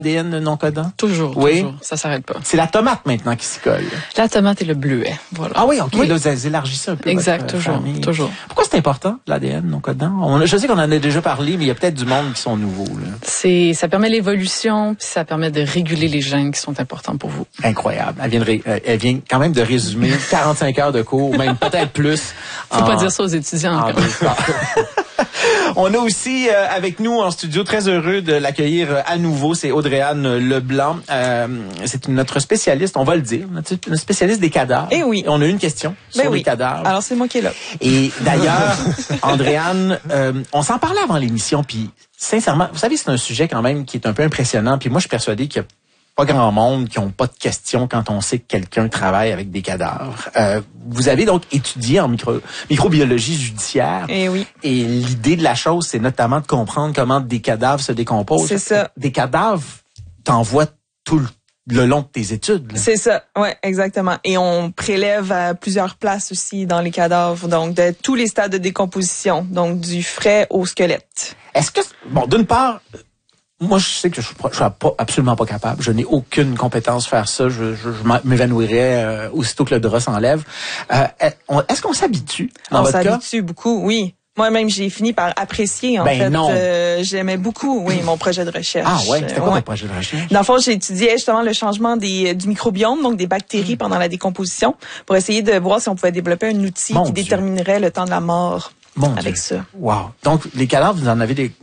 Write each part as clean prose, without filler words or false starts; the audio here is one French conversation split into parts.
ADN non codant? Toujours, oui. Toujours. Ça s'arrête pas. C'est la tomate maintenant qui s'y colle. La tomate et le bleuet, voilà. Ah oui, OK. Oui. Là, vous élargissez un peu exact, votre toujours, famille. toujours. Pourquoi c'est important, l'ADN non codant? Je sais qu'on en a déjà parlé, mais il y a peut-être du monde qui sont nouveaux. Là. Ça permet l'évolution, puis ça permet de réguler les gènes qui sont importants pour vous. Incroyable. Elle vient quand même de résumer 45 heures de cours, même peut-être plus. Faut pas dire ça aux étudiants. On a aussi avec nous en studio, très heureux de l'accueillir à nouveau, c'est Audrey-Anne Leblanc. C'est notre spécialiste, on va le dire, notre spécialiste des cadavres. Eh oui. On a une question sur les cadavres. Alors c'est moi qui est là. Et d'ailleurs, Audrey-Anne, on s'en parlait avant l'émission, puis sincèrement, vous savez, c'est un sujet quand même qui est un peu impressionnant, puis moi je suis persuadé qu'il y a pas grand monde qui n'ont pas de questions quand on sait que quelqu'un travaille avec des cadavres. Vous avez donc étudié en microbiologie judiciaire. Eh oui. Et l'idée de la chose, c'est notamment de comprendre comment des cadavres se décomposent. C'est ça. Des cadavres, t'en vois tout le long de tes études. Là. C'est ça, ouais, exactement. Et on prélève à plusieurs places aussi dans les cadavres, donc de tous les stades de décomposition, donc du frais au squelette. Est-ce que, bon, d'une part, moi, je sais que je suis absolument pas capable. Je n'ai aucune compétence à faire ça. Je m'évanouirais aussitôt que le drap s'enlève. Est-ce qu'on s'habitue dans votre cas? On s'habitue beaucoup, oui. Moi-même, j'ai fini par apprécier, en fait. Non. J'aimais beaucoup, oui, mon projet de recherche. Ah ouais? C'était quoi votre projet de recherche? Dans le fond, j'étudiais justement le changement du microbiome, donc des bactéries pendant la décomposition, pour essayer de voir si on pouvait développer un outil qui déterminerait le temps de la mort. Avec ça. Wow. Donc, les cadavres, vous en avez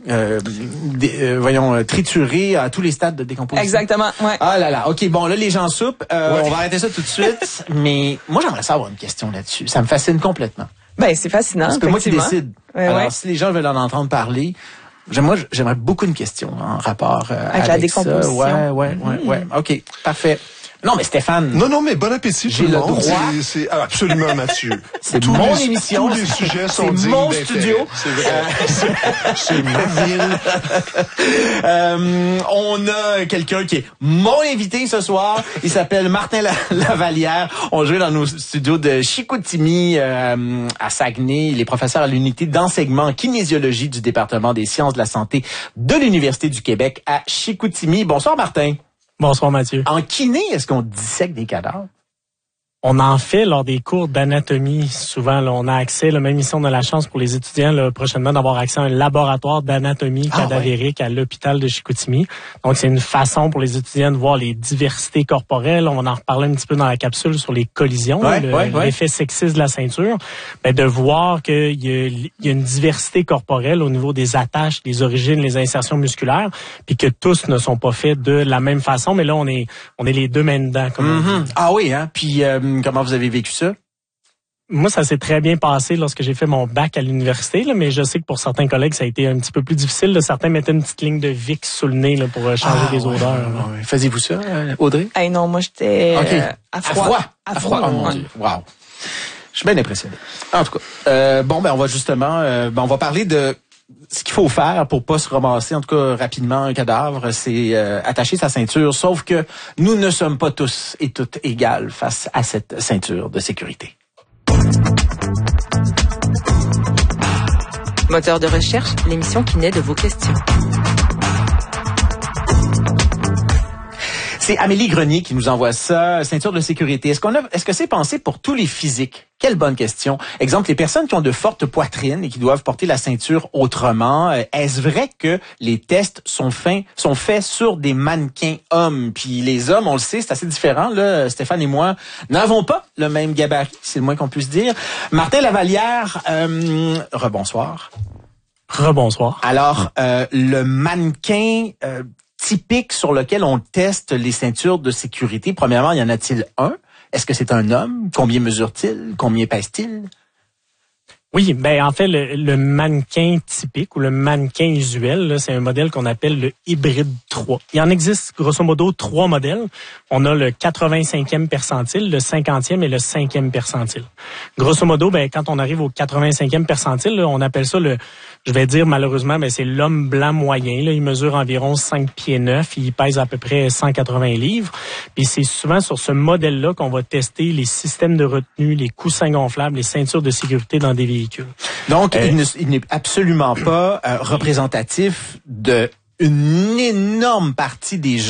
triturés à tous les stades de décomposition. Exactement, ouais. Ah là là. OK, bon, là, les gens soupent. On va arrêter ça tout de suite. Mais moi, j'aimerais savoir une question là-dessus. Ça me fascine complètement. Ben, c'est fascinant. Parce que moi qui décide. Alors, si les gens veulent en entendre parler, j'aimerais beaucoup une question en rapport avec la décomposition. Ça. Ouais. OK, parfait. Non, mais Stéphane. Non, mais bon appétit tout le monde. C'est absolument Mathieu. C'est mon émission. Tous les sujets sont dignes mon d'intérêt. studio. C'est vrai. C'est ma ville. On a quelqu'un qui est mon invité ce soir. Il s'appelle Martin Lavallière. On joue dans nos studios de Chicoutimi à Saguenay. Il est professeur à l'unité d'enseignement en kinésiologie du département des sciences de la santé de l'Université du Québec à Chicoutimi. Bonsoir Martin. Bonsoir Mathieu. En kiné, est-ce qu'on dissèque des cadavres? On en fait lors des cours d'anatomie. Souvent, là, on a accès, même ici, on a la chance pour les étudiants là, prochainement d'avoir accès à un laboratoire d'anatomie cadavérique à l'hôpital de Chicoutimi. Donc, c'est une façon pour les étudiants de voir les diversités corporelles. On va en reparler un petit peu dans la capsule sur les collisions, l'effet sexiste de la ceinture. De voir qu'il y a une diversité corporelle au niveau des attaches, des origines, les insertions musculaires, puis que tous ne sont pas faits de la même façon. Mais là, on est les deux mains dedans. Comme Ah oui, hein? Puis comment vous avez vécu ça? Moi, ça s'est très bien passé lorsque j'ai fait mon bac à l'université, là, mais je sais que pour certains collègues, ça a été un petit peu plus difficile. Là. Certains mettaient une petite ligne de Vicks sous le nez là, pour changer les odeurs. Ouais. Faisiez-vous ça, Audrey? Non, moi, j'étais à froid. À froid, oh mon Dieu. Wow. Je suis bien impressionné. En tout cas, on va justement, on va parler de ce qu'il faut faire pour pas se ramasser, en tout cas rapidement, un cadavre, c'est attacher sa ceinture. Sauf que nous ne sommes pas tous et toutes égales face à cette ceinture de sécurité. Moteur de recherche, l'émission qui naît de vos questions. C'est Amélie Grenier qui nous envoie ça, ceinture de sécurité. Est-ce que c'est pensé pour tous les physiques? Quelle bonne question. Exemple, les personnes qui ont de fortes poitrines et qui doivent porter la ceinture autrement, est-ce vrai que les tests sont faits sur des mannequins hommes? Puis les hommes, on le sait, c'est assez différent. Là, Stéphane et moi n'avons pas le même gabarit, c'est le moins qu'on puisse dire. Martin Lavallière, rebonsoir. Rebonsoir. Alors, le mannequin typique sur lequel on teste les ceintures de sécurité, premièrement, y en a-t-il un? Est-ce que c'est un homme? Combien mesure-t-il? Combien pèse-t-il? Oui, en fait, le mannequin typique ou le mannequin usuel, là, c'est un modèle qu'on appelle le hybride 3. Il en existe grosso modo 3 modèles. On a le 85e percentile, le 50e et le 5e percentile. Grosso modo, quand on arrive au 85e percentile, là, on appelle ça je vais dire malheureusement, c'est l'homme blanc moyen. Là, il mesure environ 5 pieds 9, il pèse à peu près 180 livres. Puis c'est souvent sur ce modèle-là qu'on va tester les systèmes de retenue, les coussins gonflables, les ceintures de sécurité dans des véhicules. Donc, il n'est absolument pas représentatif d'une énorme partie des gens